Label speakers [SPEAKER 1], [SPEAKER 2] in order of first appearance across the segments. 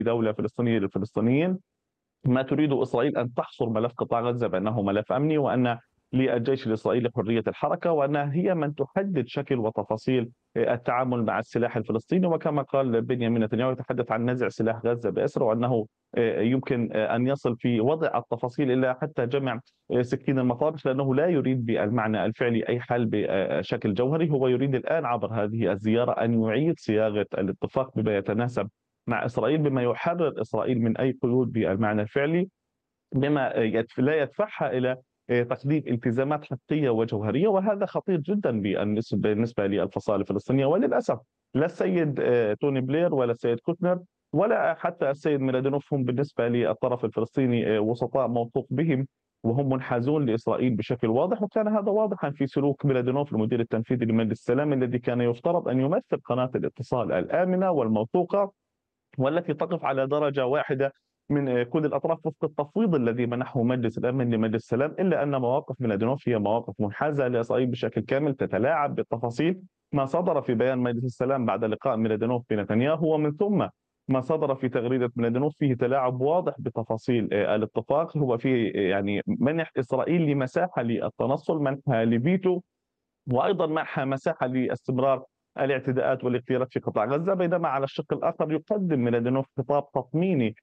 [SPEAKER 1] دولة فلسطينية للفلسطينيين. ما تريد إسرائيل أن تحصر ملف قطاع غزة بأنه ملف أمني، وأن للجيش الإسرائيلي حرية الحركة، وأنها هي من تحدد شكل وتفاصيل التعامل مع السلاح الفلسطيني. وكما قال بنيامين نتنياهو يتحدث عن نزع سلاح غزة بأسره، وأنه يمكن أن يصل في وضع التفاصيل إلى حتى جمع سكين المطابخ، لأنه لا يريد بالمعنى الفعلي أي حل بشكل جوهري. هو يريد الآن عبر هذه الزيارة أن يعيد صياغة الاتفاق بما يتناسب مع إسرائيل، بما يحرر إسرائيل من أي قيود بالمعنى الفعلي، بما لا يدفعها إلى تقديم التزامات حقيقية وجوهرية. وهذا خطير جدا بالنسبة للفصائل الفلسطينية. وللأسف لا السيد توني بلير ولا السيد كوتنر ولا حتى السيد ميلادينوف هم بالنسبة للطرف الفلسطيني وسطاء موثوق بهم، وهم منحازون لإسرائيل بشكل واضح. وكان هذا واضحا في سلوك ميلادينوف المدير التنفيذي لمجلس السلام، الذي كان يفترض أن يمثل قناة الاتصال الآمنة والموثوقة والتي تقف على درجة واحدة من كل الأطراف وفق التفويض الذي منحه مجلس الأمن لمجلس السلام. إلا أن مواقف ميلادينوف هي مواقف منحازة لإسرائيل بشكل كامل، تتلاعب بالتفاصيل. ما صدر في بيان مجلس السلام بعد لقاء ميلادينوف بنتنياهو، ومن ثم ما صدر في تغريدة ميلادينوف فيه تلاعب واضح بتفاصيل الاتفاق. هو فيه يعني منح إسرائيل لمساحة للتنصل، منحها لفيتو، وايضا منحها مساحه لاستمرار الاعتداءات والاغتيالات في قطاع غزه. بينما على الشق الاخر يقدم ميلادينوف خطاب تطميني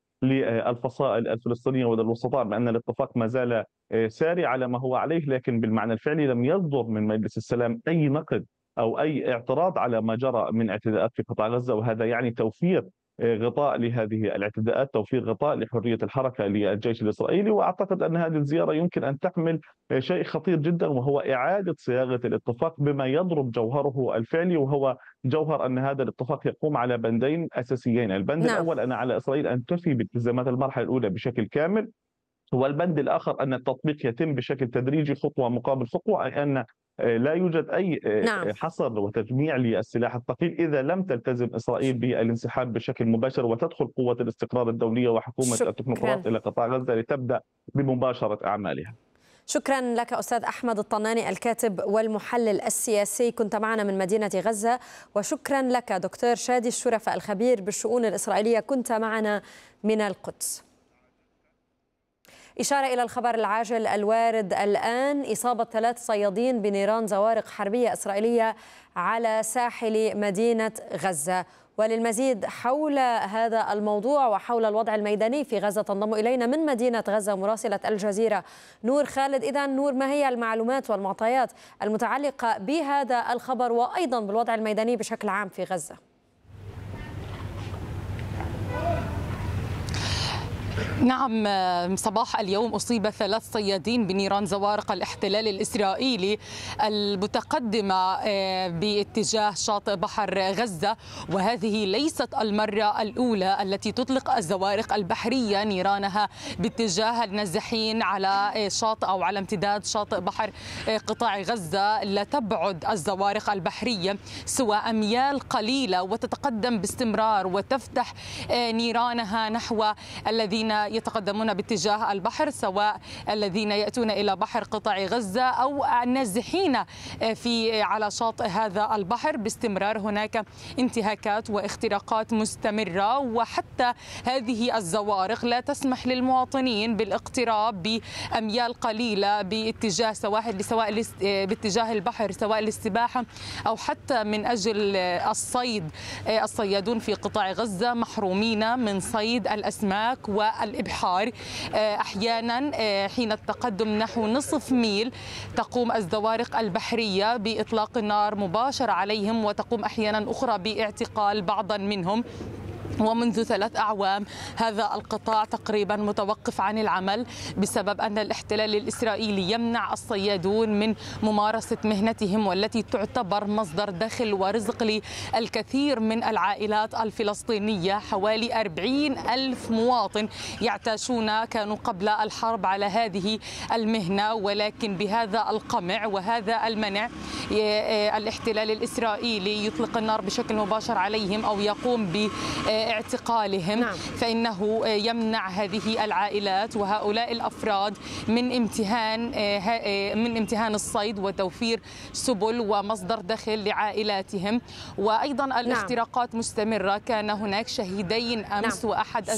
[SPEAKER 1] للفصائل الفلسطينيه وللوسطاء بان الاتفاق ما زال ساري على ما هو عليه، لكن بالمعنى الفعلي لم يصدر من مجلس السلام اي نقد او اي اعتراض على ما جرى من اعتداءات في قطاع غزه. وهذا يعني توفير غطاء لهذه الاعتداءات، توفير غطاء لحريه الحركه للجيش الاسرائيلي. واعتقد ان هذه الزياره يمكن ان تحمل شيء خطير جدا، وهو إعادة صياغة الاتفاق بما يضرب جوهره الفعلي، وهو جوهر أن هذا الاتفاق يقوم على بندين أساسيين. البند
[SPEAKER 2] نعم.
[SPEAKER 1] الأول أن على إسرائيل أن تفي بالتزامات المرحلة الأولى بشكل كامل، والبند الآخر أن التطبيق يتم بشكل تدريجي خطوة مقابل خطوة، أي أن لا يوجد أي
[SPEAKER 2] نعم.
[SPEAKER 1] حصر وتجميع للسلاح الثقيل إذا لم تلتزم إسرائيل بالانسحاب بشكل مباشر وتدخل قوة الاستقرار الدولية وحكومة
[SPEAKER 2] شكرا.
[SPEAKER 1] التكنوقراط إلى قطاع غزة لتبدأ بمباشرة أعمالها.
[SPEAKER 2] شكرا لك أستاذ أحمد الطناني الكاتب والمحلل السياسي، كنت معنا من مدينة غزة. وشكرا لك دكتور شادي الشرفة الخبير بالشؤون الإسرائيلية، كنت معنا من القدس. إشارة إلى الخبر العاجل الوارد الآن: إصابة 3 صيادين بنيران زوارق حربية إسرائيلية على ساحل مدينة غزة. وللمزيد حول هذا الموضوع وحول الوضع الميداني في غزة تنضم إلينا من مدينة غزة مراسلة الجزيرة نور خالد. إذا نور، ما هي المعلومات والمعطيات المتعلقة بهذا الخبر وأيضا بالوضع الميداني بشكل عام في غزة؟
[SPEAKER 3] نعم، صباح اليوم أصيب 3 صيادين بنيران زوارق الاحتلال الإسرائيلي المتقدمة باتجاه شاطئ بحر غزة، وهذه ليست المرة الأولى التي تطلق الزوارق البحرية نيرانها باتجاه النازحين على شاطئ أو على امتداد شاطئ بحر قطاع غزة. لا تبعد الزوارق البحرية سوى أميال قليلة وتتقدم باستمرار وتفتح نيرانها نحو الذين يتقدمون باتجاه البحر، سواء الذين يأتون إلى بحر قطاع غزة أو النازحين على شاطئ هذا البحر. باستمرار هناك انتهاكات واختراقات مستمرة، وحتى هذه الزوارق لا تسمح للمواطنين بالاقتراب بأميال قليلة باتجاه سواء باتجاه البحر، سواء للسباحة أو حتى من أجل الصيد. الصيادون في قطاع غزة محرومين من صيد الأسماك والإبحار. أحيانا حين التقدم نحو نصف ميل تقوم الزوارق البحرية بإطلاق النار مباشر عليهم، وتقوم أحيانا أخرى باعتقال بعضا منهم. ومنذ 3 أعوام هذا القطاع تقريبا متوقف عن العمل بسبب أن الاحتلال الإسرائيلي يمنع الصيادون من ممارسة مهنتهم، والتي تعتبر مصدر دخل ورزق للكثير من العائلات الفلسطينية. حوالي 40 ألف مواطن يعتاشون كانوا قبل الحرب على هذه المهنة، ولكن بهذا القمع وهذا المنع الاحتلال الإسرائيلي يطلق النار بشكل مباشر عليهم أو يقوم اعتقالهم.
[SPEAKER 2] نعم.
[SPEAKER 3] فإنه يمنع هذه العائلات وهؤلاء الأفراد من امتهان الصيد وتوفير سبل ومصدر دخل لعائلاتهم. وأيضا الاختراقات مستمرة. كان هناك شهيدين أمس،
[SPEAKER 2] نعم.
[SPEAKER 3] وأحد